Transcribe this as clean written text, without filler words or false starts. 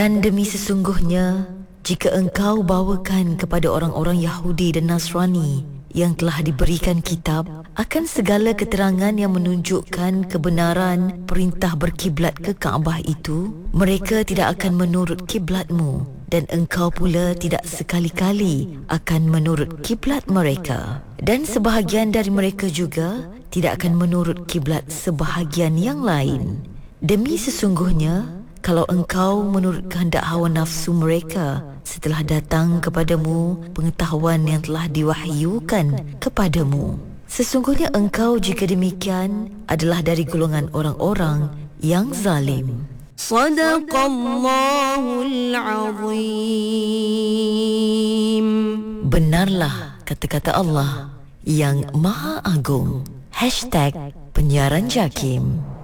Dan demi sesungguhnya, jika engkau bawakan kepada orang-orang Yahudi dan Nasrani yang telah diberikan kitab akan segala keterangan yang menunjukkan kebenaran perintah berkiblat ke Kaabah itu, mereka tidak akan menurut kiblatmu, dan engkau pula tidak sekali-kali akan menurut kiblat mereka. Dan sebahagian dari mereka juga tidak akan menurut kiblat sebahagian yang lain. Demi sesungguhnya, kalau engkau menurut kehendak hawa nafsu mereka setelah datang kepadamu pengetahuan yang telah diwahyukan kepadamu, sesungguhnya engkau jika demikian adalah dari golongan orang-orang yang zalim. Sadaqallahul Azim. Benarlah kata-kata Allah yang Maha Agung. #penyiaran JAKIM.